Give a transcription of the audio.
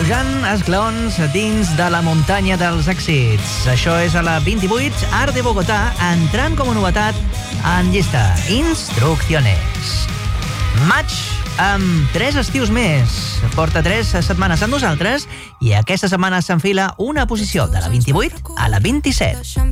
pujant esglaons dins de la muntanya dels èxits. Això és a la 28, Art de Bogotà, entrant com a novetat en llista. Instrucciones. Maig amb 3 estius més. Porta 3 setmanes amb nosaltres i aquesta setmana s'enfila una posició de la 28 a la 27.